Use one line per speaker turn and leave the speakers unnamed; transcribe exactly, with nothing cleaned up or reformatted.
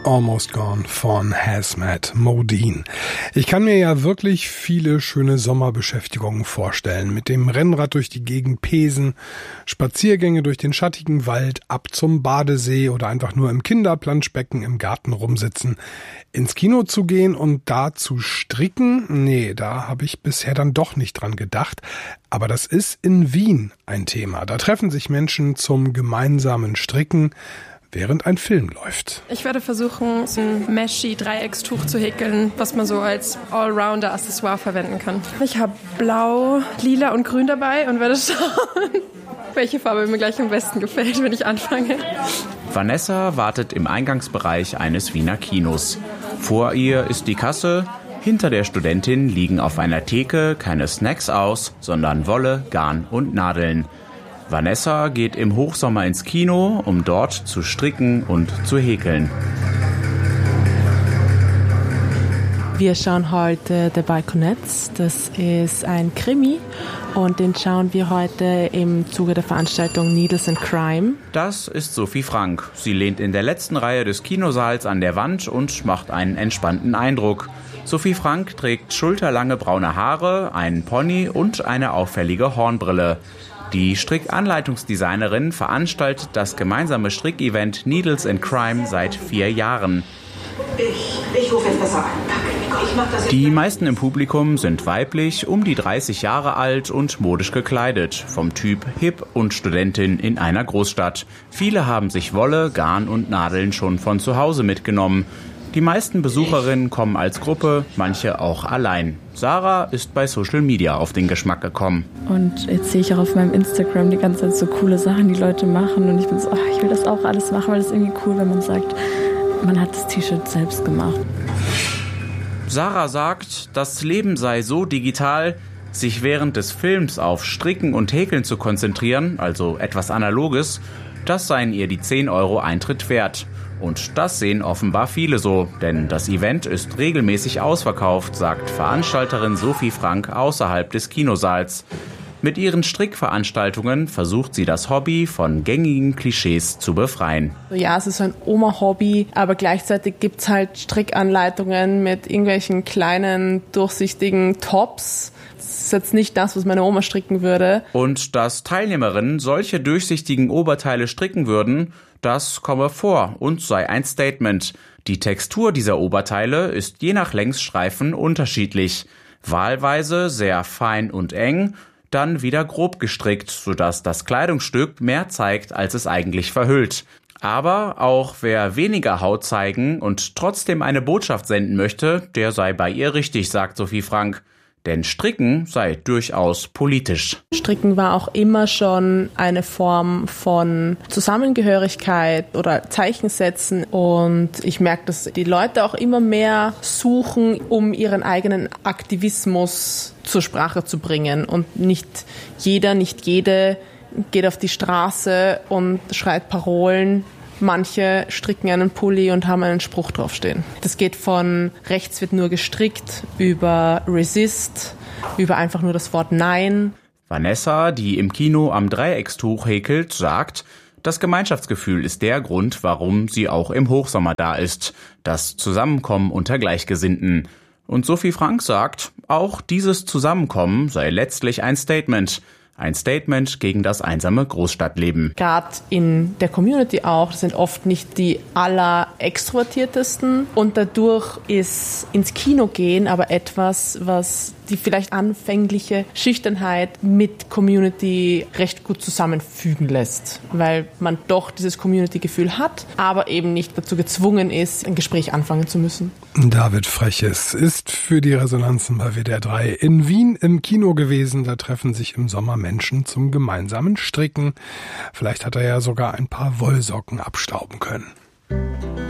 Almost Gone von Hazmat Modine. Ich kann mir ja wirklich viele schöne Sommerbeschäftigungen vorstellen. Mit dem Rennrad durch die Gegend pesen, Spaziergänge durch den schattigen Wald, ab zum Badesee oder einfach nur im Kinderplanschbecken im Garten rumsitzen. Ins Kino zu gehen und da zu stricken? Nee, da habe ich bisher dann doch nicht dran gedacht. Aber das ist in Wien ein Thema. Da treffen sich Menschen zum gemeinsamen Stricken, während ein Film läuft.
Ich werde versuchen, so ein Meshi-Dreieckstuch zu häkeln, was man so als Allrounder-Accessoire verwenden kann. Ich habe Blau, Lila und Grün dabei und werde schauen, welche Farbe mir gleich am besten gefällt, wenn ich anfange.
Vanessa wartet im Eingangsbereich eines Wiener Kinos. Vor ihr ist die Kasse. Hinter der Studentin liegen auf einer Theke keine Snacks aus, sondern Wolle, Garn und Nadeln. Vanessa geht im Hochsommer ins Kino, um dort zu stricken und zu häkeln.
Wir schauen heute The Balconettes. Das ist ein Krimi und den schauen wir heute im Zuge der Veranstaltung Needles and Crime.
Das ist Sophie Frank. Sie lehnt in der letzten Reihe des Kinosaals an der Wand und macht einen entspannten Eindruck. Sophie Frank trägt schulterlange braune Haare, einen Pony und eine auffällige Hornbrille. Die Strickanleitungsdesignerin veranstaltet das gemeinsame Strickevent Needles and Crime seit vier Jahren.
Ich, ich rufe jetzt besser an. Danke, Nicole. Ich mach das jetzt.
Die meisten im Publikum sind weiblich, um die dreißig Jahre alt und modisch gekleidet. Vom Typ Hip und Studentin in einer Großstadt. Viele haben sich Wolle, Garn und Nadeln schon von zu Hause mitgenommen. Die meisten Besucherinnen kommen als Gruppe, manche auch allein. Sarah ist bei Social Media auf den Geschmack gekommen.
Und jetzt sehe ich auch auf meinem Instagram die ganze Zeit so coole Sachen, die Leute machen. Und ich bin so, ach, ich will das auch alles machen, weil das ist irgendwie cool, wenn man sagt, man hat das T-Shirt selbst gemacht.
Sarah sagt, das Leben sei so digital, sich während des Films auf Stricken und Häkeln zu konzentrieren, also etwas Analoges, das seien ihr die zehn Euro Eintritt wert. Und das sehen offenbar viele so, denn das Event ist regelmäßig ausverkauft, sagt Veranstalterin Sophie Frank außerhalb des Kinosaals. Mit ihren Strickveranstaltungen versucht sie das Hobby von gängigen Klischees zu befreien.
Ja, es ist so ein Oma-Hobby, aber gleichzeitig gibt's halt Strickanleitungen mit irgendwelchen kleinen, durchsichtigen Tops. Das ist jetzt nicht das, was meine Oma stricken würde.
Und dass Teilnehmerinnen solche durchsichtigen Oberteile stricken würden, das komme vor und sei ein Statement. Die Textur dieser Oberteile ist je nach Längsstreifen unterschiedlich. Wahlweise sehr fein und eng, dann wieder grob gestrickt, sodass das Kleidungsstück mehr zeigt, als es eigentlich verhüllt. Aber auch wer weniger Haut zeigen und trotzdem eine Botschaft senden möchte, der sei bei ihr richtig, sagt Sophie Frank. Denn Stricken sei durchaus politisch.
Stricken war auch immer schon eine Form von Zusammengehörigkeit oder Zeichensetzen. Und ich merke, dass die Leute auch immer mehr suchen, um ihren eigenen Aktivismus zur Sprache zu bringen. Und nicht jeder, nicht jede geht auf die Straße und schreit Parolen. Manche stricken einen Pulli und haben einen Spruch draufstehen. Das geht von rechts wird nur gestrickt, über Resist, über einfach nur das Wort Nein.
Vanessa, die im Kino am Dreieckstuch häkelt, sagt, das Gemeinschaftsgefühl ist der Grund, warum sie auch im Hochsommer da ist. Das Zusammenkommen unter Gleichgesinnten. Und Sophie Frank sagt, auch dieses Zusammenkommen sei letztlich ein Statement. Ein Statement gegen das einsame Großstadtleben.
Gerade in der Community auch, das sind oft nicht die allerextrovertiertesten. Und dadurch ist ins Kino gehen aber etwas, was die vielleicht anfängliche Schüchternheit mit Community recht gut zusammenfügen lässt. Weil man doch dieses Community-Gefühl hat, aber eben nicht dazu gezwungen ist, ein Gespräch anfangen zu müssen.
David Freches ist für die Resonanzen bei W D R drei in Wien im Kino gewesen. Da treffen sich im Sommer Menschen zum gemeinsamen Stricken. Vielleicht hat er ja sogar ein paar Wollsocken abstauben können.